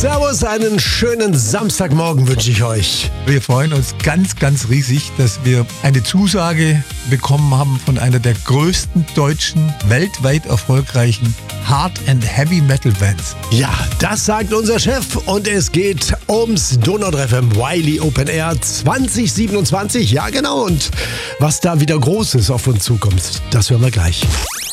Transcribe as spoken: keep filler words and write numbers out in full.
Servus, einen schönen Samstagmorgen wünsche ich euch. Wir freuen uns ganz, ganz riesig, dass wir eine Zusage bekommen haben von einer der größten deutschen, weltweit erfolgreichen Hard- and Heavy-Metal-Bands. Ja, das sagt unser Chef und es geht ums Donau-F M Wiley Open Air zwanzig siebenundzwanzig. Ja, genau. Und was da wieder Großes auf uns zukommt, das hören wir gleich.